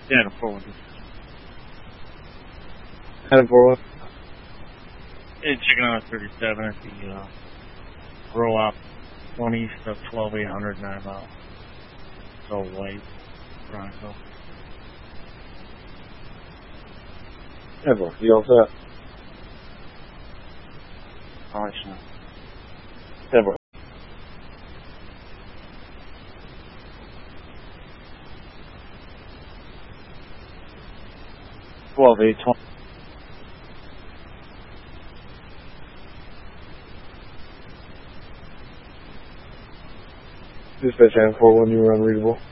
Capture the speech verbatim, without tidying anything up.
Yeah, the four one. Adam four one. It's checking out a thirty-seven at the uh, row up one east of twelve eight hundred nine mile. So white Bronco. Ever, you all set? Alright, sure. Ever. twelve eight twenty. Dispatch Adam four one, you were unreadable.